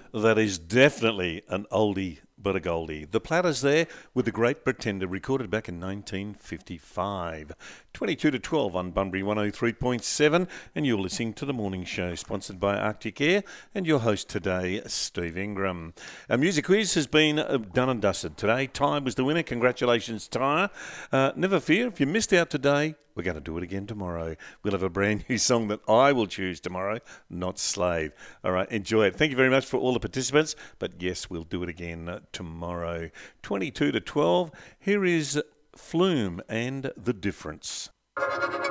That is definitely an oldie but a goldie. The Platters there with The Great Pretender, recorded back in 1955. 22 to 12 on Bunbury 103.7, and you're listening to The Morning Show, sponsored by Arctic Air, and your host today, Steve Ingram. Our music quiz has been done and dusted today. Ty was the winner. Congratulations, Ty. Never fear, if you missed out today, we're going to do it again tomorrow. We'll have a brand new song that I will choose tomorrow, not Slade. All right, enjoy it. Thank you very much for all the participants. But yes, we'll do it again tomorrow. 22 to 12. Here is Flume and The Difference.